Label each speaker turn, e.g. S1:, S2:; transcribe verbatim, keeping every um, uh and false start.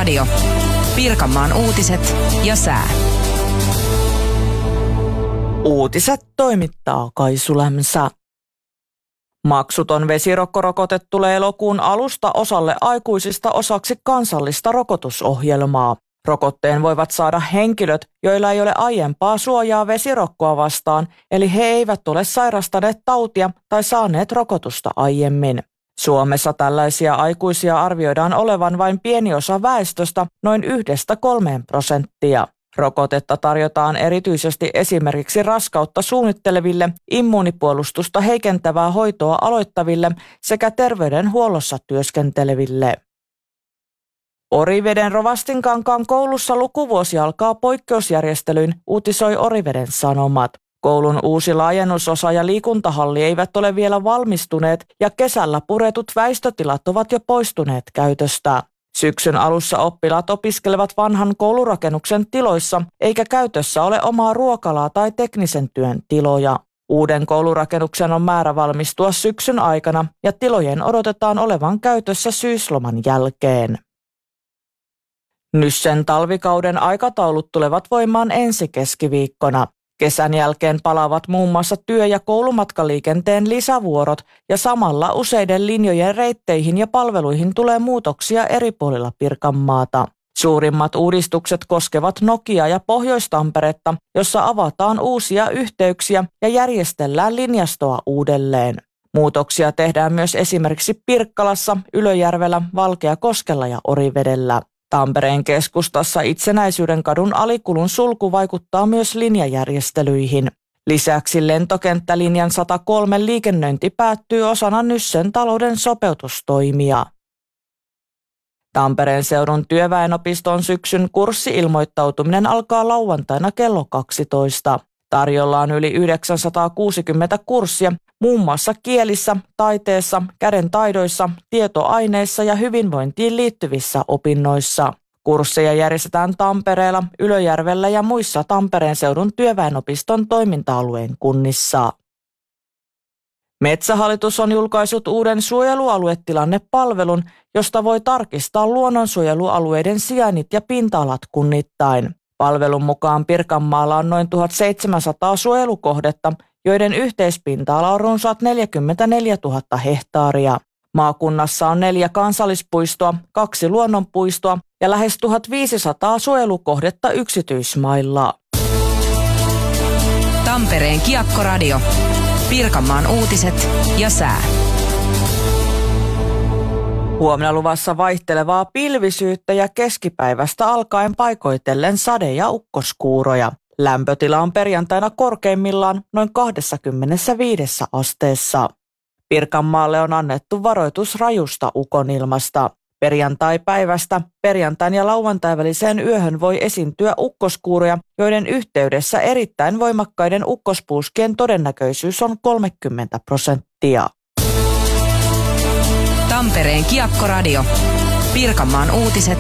S1: Kiekkoradio. Pirkanmaan uutiset ja sää.
S2: Uutiset toimittaa Kaisu Lämsä. Maksuton vesirokkorokote tulee elokuun alusta osalle aikuisista osaksi kansallista rokotusohjelmaa. Rokotteen voivat saada henkilöt, joilla ei ole aiempaa suojaa vesirokkoa vastaan, eli he eivät ole sairastaneet tautia tai saaneet rokotusta aiemmin. Suomessa tällaisia aikuisia arvioidaan olevan vain pieni osa väestöstä, noin yhdestä kolmeen prosenttia. Rokotetta tarjotaan erityisesti esimerkiksi raskautta suunnitteleville, immuunipuolustusta heikentävää hoitoa aloittaville sekä terveydenhuollossa työskenteleville. Oriveden Rovastinkankaan koulussa lukuvuosi alkaa poikkeusjärjestelyin, uutisoi Oriveden Sanomat. Koulun uusi laajennusosa ja liikuntahalli eivät ole vielä valmistuneet ja kesällä puretut väistötilat ovat jo poistuneet käytöstä. Syksyn alussa oppilaat opiskelevat vanhan koulurakennuksen tiloissa, eikä käytössä ole omaa ruokalaa tai teknisen työn tiloja. Uuden koulurakennuksen on määrä valmistua syksyn aikana ja tilojen odotetaan olevan käytössä syysloman jälkeen. Nyssen talvikauden aikataulut tulevat voimaan ensi keskiviikkona. Kesän jälkeen palaavat muun muassa työ- ja koulumatkaliikenteen lisävuorot ja samalla useiden linjojen reitteihin ja palveluihin tulee muutoksia eri puolilla Pirkanmaata. Suurimmat uudistukset koskevat Nokiaa ja Pohjois-Tamperetta, jossa avataan uusia yhteyksiä ja järjestellään linjastoa uudelleen. Muutoksia tehdään myös esimerkiksi Pirkkalassa, Ylöjärvellä, Valkeakoskella ja Orivedellä. Tampereen keskustassa Itsenäisyyden kadun alikulun sulku vaikuttaa myös linjajärjestelyihin. Lisäksi lentokenttälinjan sata kolme liikennöinti päättyy osana Nyssen talouden sopeutustoimia. Tampereen seudun työväenopiston syksyn kurssi-ilmoittautuminen alkaa lauantaina kello kaksitoista. Tarjolla on yli yhdeksänsataakuusikymmentä kurssia, muun muassa kielissä, taiteessa, käden taidoissa, tietoaineissa ja hyvinvointiin liittyvissä opinnoissa. Kursseja järjestetään Tampereella, Ylöjärvellä ja muissa Tampereen seudun työväenopiston toiminta-alueen kunnissa. Metsähallitus on julkaissut uuden suojelualuetilannepalvelun, josta voi tarkistaa luonnonsuojelualueiden sijainnit ja pinta-alat kunnittain. Palvelun mukaan Pirkanmaalla on noin tuhatseitsemänsataa suojelukohdetta, joiden yhteispinta-ala on runsaat neljäkymmentäneljätuhatta hehtaaria. Maakunnassa on neljä kansallispuistoa, kaksi luonnonpuistoa ja lähes tuhatviisisataa suojelukohdetta yksityismailla.
S1: Tampereen Kiekkoradio. Pirkanmaan uutiset ja sää.
S2: Huomenna luvassa vaihtelevaa pilvisyyttä ja keskipäivästä alkaen paikoitellen sade- ja ukkoskuuroja. Lämpötila on perjantaina korkeimmillaan noin kaksikymmentäviisi asteessa. Pirkanmaalle on annettu varoitus rajusta ukonilmasta. Perjantai-päivästä perjantain ja lauantain väliseen yöhön voi esiintyä ukkoskuuroja, joiden yhteydessä erittäin voimakkaiden ukkospuuskien todennäköisyys on kolmekymmentä prosenttia.
S1: Tampereen Kiekkoradio. Pirkanmaan uutiset